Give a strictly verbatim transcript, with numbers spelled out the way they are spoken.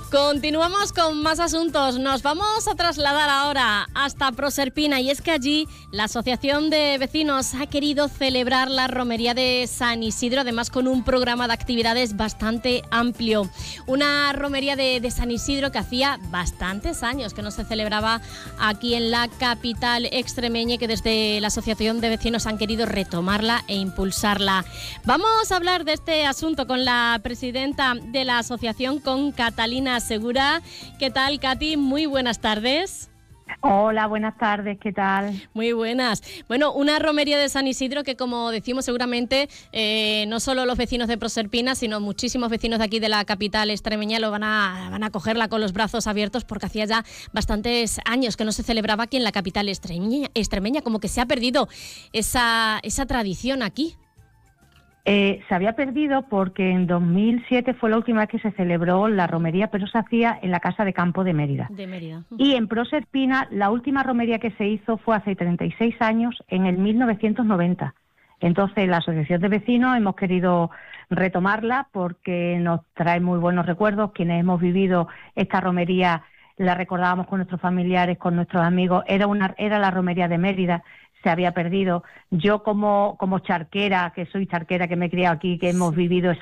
Continuamos con más asuntos. Nos vamos a trasladar ahora hasta Proserpina, y es que allí la Asociación de Vecinos ha querido celebrar la romería de San Isidro, además con un programa de actividades bastante amplio. Una romería de, de San Isidro que hacía bastantes años que no se celebraba aquí en la capital extremeña, y que desde la Asociación de Vecinos han querido retomarla e impulsarla. Vamos a hablar de este asunto con la presidenta de la asociación, con Catalina Segura. ¿Qué tal, Katy? Muy buenas tardes. Hola, buenas tardes, ¿qué tal? Muy buenas. Bueno, una romería de San Isidro que, como decimos, seguramente eh, no solo los vecinos de Proserpina, sino muchísimos vecinos de aquí de la capital extremeña lo van a, van a cogerla con los brazos abiertos, porque hacía ya bastantes años que no se celebraba aquí en la capital extremeña, extremeña como que se ha perdido esa, esa tradición aquí. Eh, se había perdido porque en dos mil siete fue la última vez que se celebró la romería, pero se hacía en la Casa de Campo de Mérida. De Mérida. Y en Proserpina la última romería que se hizo fue hace treinta y seis años, en el mil novecientos noventa. Entonces la Asociación de Vecinos hemos querido retomarla porque nos trae muy buenos recuerdos. Quienes hemos vivido esta romería la recordábamos con nuestros familiares, con nuestros amigos. Era una era la romería de Mérida. Se había perdido. Yo como como charquera, que soy charquera, que me he criado aquí, que hemos vivido esa